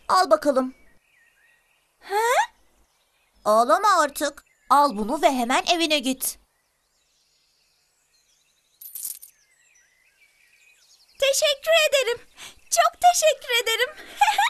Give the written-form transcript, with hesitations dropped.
Al bakalım. Ha? Ağlama artık. Al bunu ve hemen evine git. Teşekkür ederim. Çok teşekkür ederim.